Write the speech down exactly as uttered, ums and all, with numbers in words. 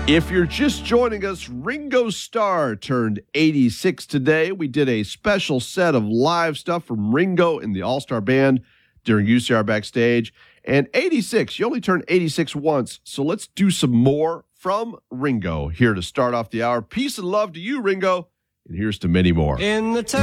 If you're just joining us, Ringo Starr turned eighty-six today. We did a special set of live stuff from Ringo and the All-Star Band during U C R Backstage. And eighty-six, you only turn eighty-six once, so let's do some more from Ringo here to start off the hour. Peace and love to you, Ringo, and here's to many more. In the